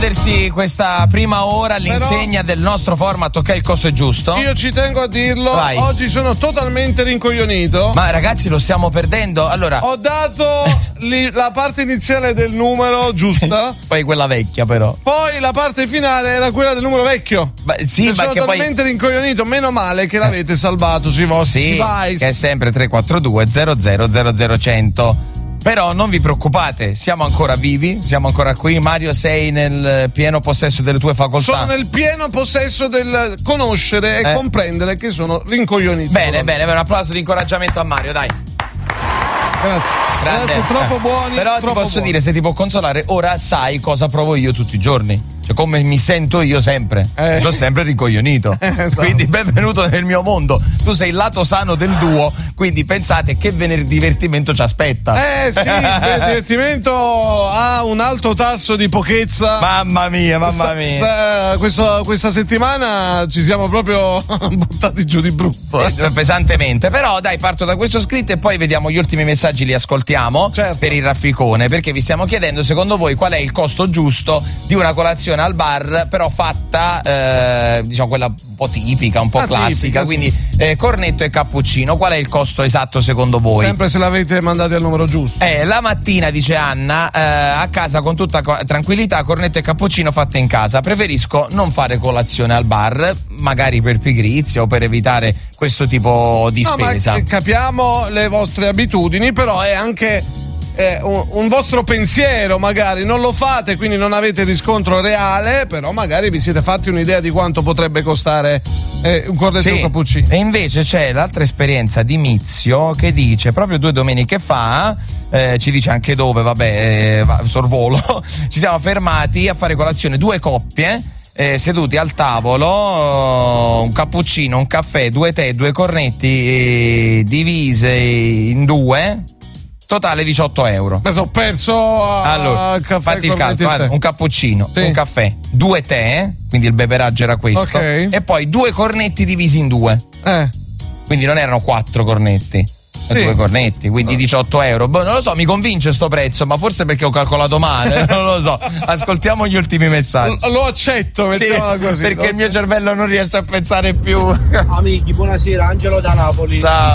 concludersi questa prima ora all'insegna del nostro format Ok, il costo è giusto. Io ci tengo a dirlo. Vai. Oggi sono totalmente rincoglionito. Ma ragazzi, lo stiamo perdendo. Allora, ho dato la parte iniziale del numero giusta. Poi quella vecchia, però. Poi la parte finale era quella del numero vecchio. Sì, ma sono che totalmente rincoglionito. Meno male che l'avete salvato sui vostri device. Che è sempre 342 00 100. Però non vi preoccupate, siamo ancora vivi, siamo ancora qui. Mario, sei nel pieno possesso delle tue facoltà? Sono nel pieno possesso del conoscere e comprendere che sono rincoglionito. Bene, un applauso di incoraggiamento a Mario, dai. Grazie, troppo buoni. Però troppo ti posso buoni. dire, se ti può consolare, ora sai cosa provo io tutti i giorni. Cioè, come mi sento io sempre. Sono sempre ricoglionito. Esatto. Quindi benvenuto nel mio mondo. Tu sei il lato sano del duo, quindi pensate che divertimento ci aspetta. Sì, il divertimento ha un alto tasso di pochezza. Mamma mia. Questa settimana ci siamo proprio buttati giù di brutto. Pesantemente. Però dai, parto da questo scritto e poi vediamo gli ultimi messaggi, li ascoltiamo. Certo. Per il rafficone, perché vi stiamo chiedendo secondo voi qual è il costo giusto di una colazione al bar, però fatta diciamo quella un po' tipica, un po' classica, tipica, quindi cornetto e cappuccino. Qual è il costo esatto secondo voi? Sempre se l'avete mandati al numero giusto. La mattina, dice Anna, a casa con tutta tranquillità, cornetto e cappuccino fatte in casa. Preferisco non fare colazione al bar, magari per pigrizia o per evitare questo tipo di spesa. Ma capiamo le vostre abitudini, però è anche un vostro pensiero, magari non lo fate, quindi non avete riscontro reale, però magari vi siete fatti un'idea di quanto potrebbe costare un cornetto e un cappuccino. E invece c'è l'altra esperienza di Mizio che dice proprio 2 domeniche fa, ci dice anche dove, sorvolo, ci siamo fermati a fare colazione 2 coppie seduti al tavolo, un cappuccino, un caffè, 2 tè, 2 cornetti divise in 2. Totale 18 euro. Mi sono perso allora, caffè, fatti il calcolo, un cappuccino, un caffè, 2 tè, quindi il beveraggio era questo, e poi 2 cornetti divisi in 2. Quindi non erano 4 cornetti. 2 cornetti, quindi 18 euro. Non lo so, mi convince sto prezzo, ma forse perché ho calcolato male, non lo so. Ascoltiamo gli ultimi messaggi. Lo accetto, mettiamola così. Perché il mio cervello non riesce a pensare più. Amici, buonasera, Angelo da Napoli. Ciao.